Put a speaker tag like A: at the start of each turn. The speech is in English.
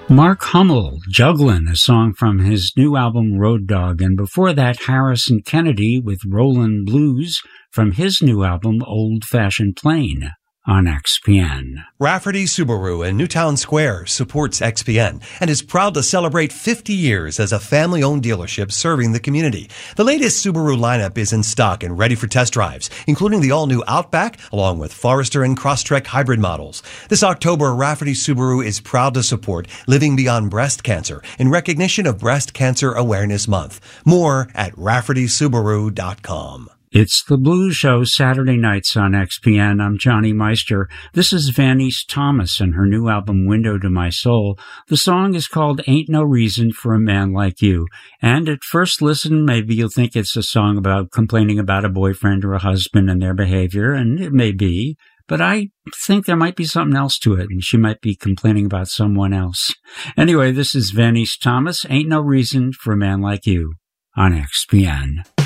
A: Mark Hummel, Jugglin', a song from his new album Road Dog, and before that Harrison Kennedy with Rollin' Blues from his new album Old Fashioned Plain on XPN.
B: Rafferty Subaru in Newtown Square supports XPN and is proud to celebrate 50 years as a family-owned dealership serving the community. The latest Subaru lineup is in stock and ready for test drives, including the all-new Outback, along with Forester and Crosstrek hybrid models. This October, Rafferty Subaru is proud to support Living Beyond Breast Cancer in recognition of Breast Cancer Awareness Month. More at RaffertySubaru.com.
A: It's the Blues Show, Saturday nights on XPN. I'm Johnny Meister. This is Vanice Thomas and her new album, Window to My Soul. The song is called Ain't No Reason for a Man Like You. And at first listen, maybe you'll think it's a song about complaining about a boyfriend or a husband and their behavior, and it may be. But I think there might be something else to it, and she might be complaining about someone else. Anyway, this is Vanice Thomas, Ain't No Reason for a Man Like You on XPN.